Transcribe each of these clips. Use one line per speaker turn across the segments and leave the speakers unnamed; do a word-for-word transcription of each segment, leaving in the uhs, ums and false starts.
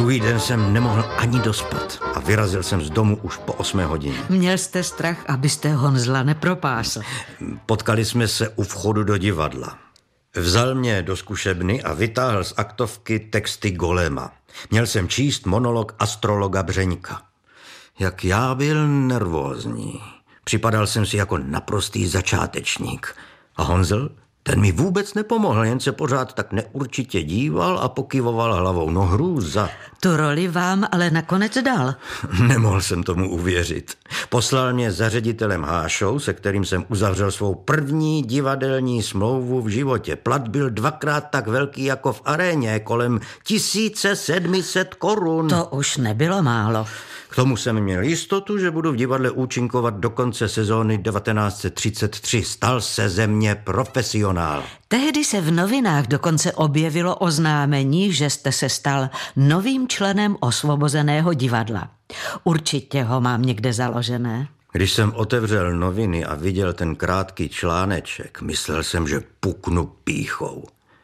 Druhý den jsem nemohl ani dospat a vyrazil jsem z domu už po osmé hodině.
Měl jste strach, abyste Honzla nepropásl.
Potkali jsme se u vchodu do divadla. Vzal mě do zkušebny a vytáhl z aktovky texty Goléma. Měl jsem číst monolog astrologa Břeňka. Jak já byl nervózní. Připadal jsem si jako naprostý začátečník. A Honzl, ten mi vůbec nepomohl, jen se pořád tak neurčitě díval a pokyvoval hlavou. No hrůza.
Tu roli vám ale nakonec dal.
Nemohl jsem tomu uvěřit. Poslal mě za ředitelem Hášou, se kterým jsem uzavřel svou první divadelní smlouvu v životě. Plat byl dvakrát tak velký jako v aréně, kolem tisíc sedm set korun.
To už nebylo málo.
K tomu jsem měl jistotu, že budu v divadle účinkovat do konce sezóny devatenáct set třicet tři. Stal se ze mě profesionál.
Tehdy se v novinách dokonce objevilo oznámení, že jste se stal novým členem Osvobozeného divadla. Určitě ho mám někde založené.
Když jsem otevřel noviny a viděl ten krátký článeček, myslel jsem, že puknu pýchou.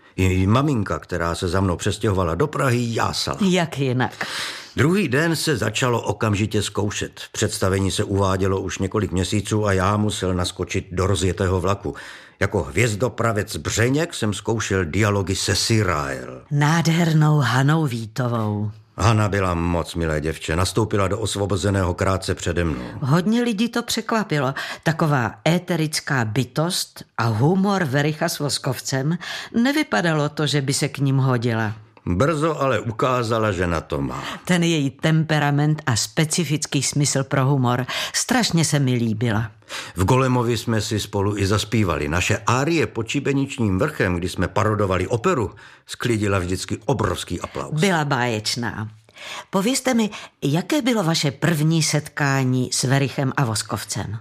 I maminka, která se za mnou přestěhovala do Prahy, jásala.
Jak jinak?
Druhý den se začalo okamžitě zkoušet. Představení se uvádělo už několik měsíců a já musel naskočit do rozjetého vlaku. Jako hvězdopravec Břeněk jsem zkoušel dialogy se Siráel.
Nádhernou Hanou Vítovou.
Hana byla moc milé děvče, nastoupila do Osvobozeného krátce přede mnou.
Hodně lidí to překvapilo. Taková éterická bytost a humor Vericha s Voskovcem, nevypadalo to, že by se k ním hodila.
Brzo ale ukázala, že na to má.
Ten její temperament a specifický smysl pro humor strašně se mi líbila.
V Golemovi jsme si spolu i zaspívali. Naše árie pod Šibeničním vrchem, kdy jsme parodovali operu, sklidila vždycky obrovský aplaus.
Byla báječná. Povězte mi, jaké bylo vaše první setkání s Verichem a Voskovcem?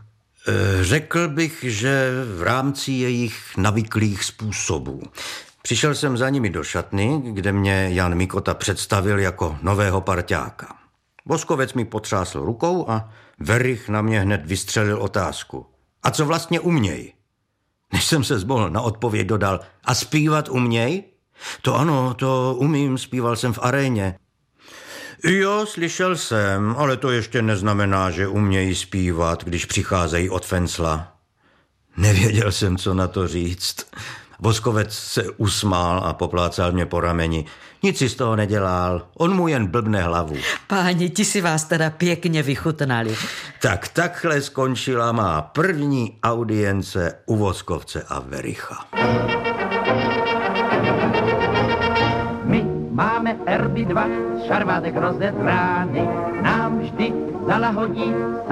Řekl bych, že v rámci jejich navyklých způsobů. Přišel jsem za nimi do šatny, kde mě Jan Mikota představil jako nového parťáka. Voskovec mi potřásl rukou a Verich na mě hned vystřelil otázku. A co vlastně uměj? Než jsem se zmohl na odpověď dodal, a zpívat uměj? To ano, to umím, zpíval jsem v aréně. Jo, slyšel jsem, ale to ještě neznamená, že umějí zpívat, když přicházejí od Fencla. Nevěděl jsem, co na to říct. Voskovec se usmál a poplácal mě po rameni. Nic si z toho nedělal, on mu jen blbne hlavu.
Páni, ti si vás teda pěkně vychutnali.
Tak takhle skončila má první audience u Voskovce a Vericha.
My máme R B dva, šarvátek rozedrány, nám vždy zalahodí